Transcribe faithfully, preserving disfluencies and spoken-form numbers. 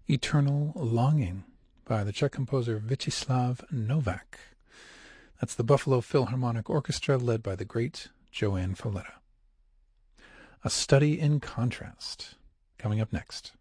Eternal Longing by the Czech composer Vyacheslav Novak. That's the Buffalo Philharmonic Orchestra led by the great Joanne Falletta. A Study in Contrast, coming up next.